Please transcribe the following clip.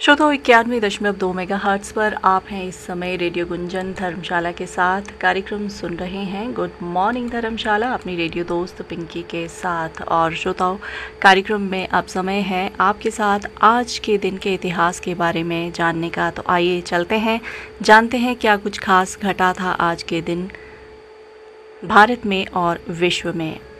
श्रोताओ 91.2 megahertz पर आप हैं इस समय रेडियो गुंजन धर्मशाला के साथ। कार्यक्रम सुन रहे हैं गुड मॉर्निंग धर्मशाला अपनी रेडियो दोस्त पिंकी के साथ। और श्रोताओ, कार्यक्रम में अब समय है आपके साथ आज के दिन के इतिहास के बारे में जानने का। तो आइए चलते हैं, जानते हैं क्या कुछ खास घटा था आज के दिन भारत में और विश्व में।